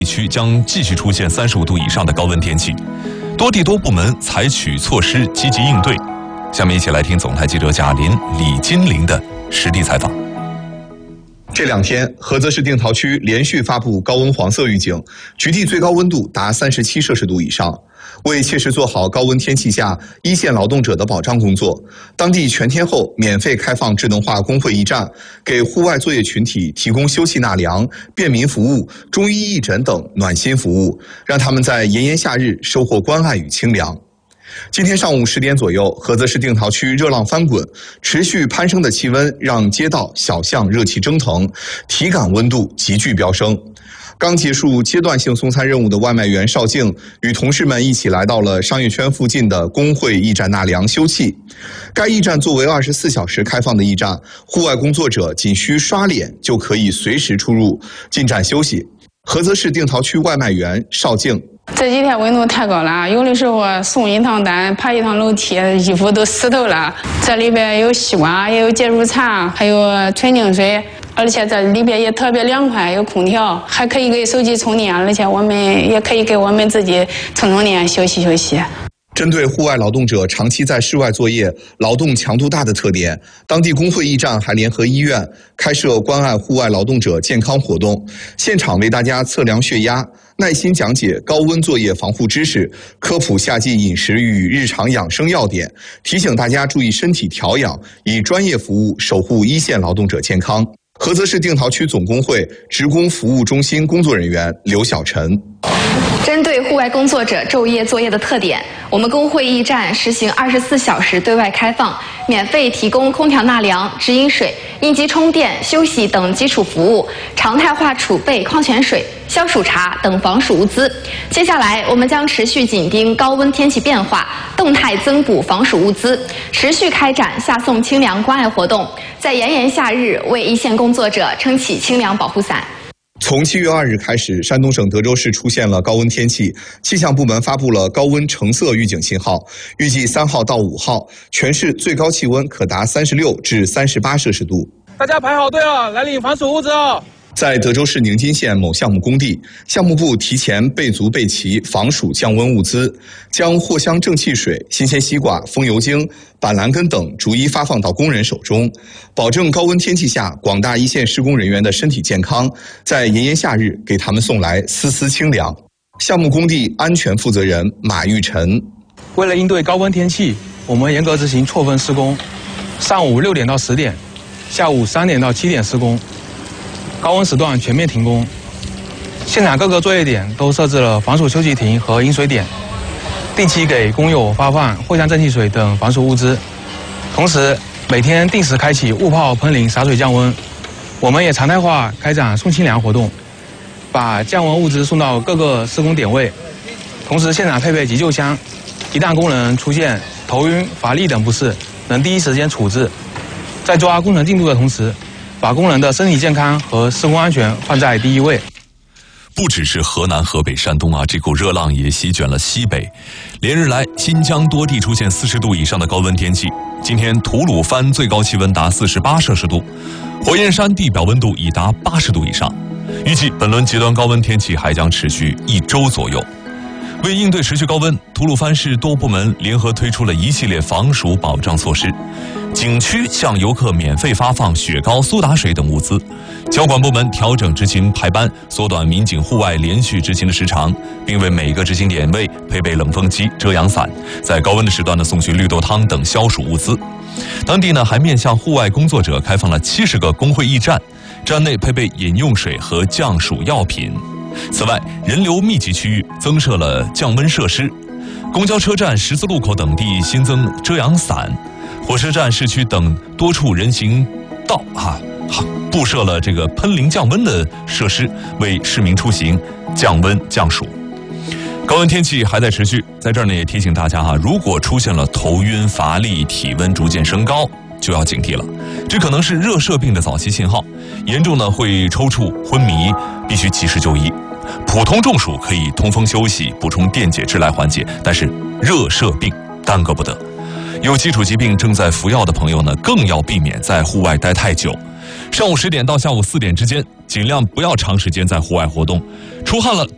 区将继续出现35度以上的高温天气，多地多部门采取措施积极应对。下面一起来听总台记者贾林、李金玲的实地采访。 这2天，菏泽市定陶区连续发布高温黄色预警，局地最高温度达37摄氏度以上。为切实做好高温天气下一线劳动者的保障工作，当地全天候免费开放智能化工会驿站，给户外作业群体提供休憩纳凉、便民服务、中医义诊等暖心服务，让他们在炎炎夏日收获关爱与清凉。今天上午10点左右，菏泽市定陶区热浪翻滚，持续攀升的气温让街道小巷热气蒸腾，体感温度急剧飙升。刚结束阶段性送餐任务的外卖员邵静与同事们一起来到了商业圈附近的工会驿站纳凉休憩。该驿站作为24小时开放的驿站，户外工作者仅需刷脸就可以随时出入，进站休息。菏泽市定陶区外卖员邵静。 这几天温度太高了，有的时候送一趟单，爬一趟楼梯，衣服都湿透了。这里边有西瓜，也有解暑茶，还有纯净水，而且这里边也特别凉快，有空调，还可以给手机充电，而且我们也可以给我们自己充电，休息休息。 针对户外劳动者长期在室外作业、劳动强度大的特点，当地工会驿站还联合医院开设关爱户外劳动者健康活动，现场为大家测量血压，耐心讲解高温作业防护知识，科普夏季饮食与日常养生要点，提醒大家注意身体调养，以专业服务守护一线劳动者健康。菏泽市定陶区总工会职工服务中心工作人员刘小晨。 针对户外工作者昼夜作业的特点，我们工会驿站实行24小时对外开放，免费提供空调纳凉、直饮水、应急充电、休息等基础服务，常态化储备矿泉水、消暑茶等防暑物资。接下来，我们将持续紧盯高温天气变化，动态增补防暑物资，持续开展夏送清凉关爱活动，在炎炎夏日为一线工作者撑起清凉保护伞。 从7月2日开始，山东省德州市出现了高温天气，气象部门发布了高温橙色预警信号，预计3号到5号，全市最高气温可达36至38摄氏度。 大家排好队了，来领防暑物资哦。 在德州市宁津县某项目工地，项目部提前备足备齐防暑降温物资，将藿香正气水、新鲜西瓜、风油精、板蓝根等逐一发放到工人手中，保证高温天气下广大一线施工人员的身体健康，在炎炎夏日给他们送来丝丝清凉。项目工地安全负责人马玉晨： 为了应对高温天气，我们严格执行错峰施工，上午6点到10点，下午3点到7点施工。高温时段全面停工，现场各个作业点都设置了防暑休息亭和饮水点，定期给工友发放藿香正气水等防暑物资。同时，每天定时开启雾泡喷淋洒水降温。我们也常态化开展送清凉活动，把降温物资送到各个施工点位。同时，现场配备急救箱，一旦工人出现头晕、乏力等不适，能第一时间处置。在抓工程进度的同时，把工人的身体健康和施工安全放在第一位。 不只是河南、河北、山东啊，这股热浪也席卷了西北。连日来，新疆多地出现40度以上的高温天气。今天吐鲁番最高气温达48摄氏度，火焰山地表温度已达80度以上。预计本轮极端高温天气还将持续1周左右。为应对持续高温，吐鲁番市多部门联合推出了一系列防暑保障措施。景区向游客免费发放雪糕、苏打水等物资，交管部门调整执勤排班，缩短民警户外连续执勤的时长，并为每个执勤点位配备冷风机、遮阳伞，在高温的时段送去绿豆汤等消暑物资。当地还面向户外工作者开放了70个工会驿站，站内配备饮用水和降暑药品。此外，人流密集区域增设了降温设施，公交车站、十字路口等地新增遮阳伞，火车站、市区等多处人行道布设了这个喷淋降温的设施，为市民出行降温降暑。高温天气还在持续，在这儿呢也提醒大家如果出现了头晕、乏力、体温逐渐升高，就要警惕了，这可能是热射病的早期信号，严重会抽搐、昏迷，必须及时就医。普通中暑可以通风休息、补充电解质来缓解，但是热射病耽搁不得。有基础疾病正在服药的朋友呢，更要避免在户外待太久。上午10点到下午4点之间，尽量不要长时间在户外活动，出汗了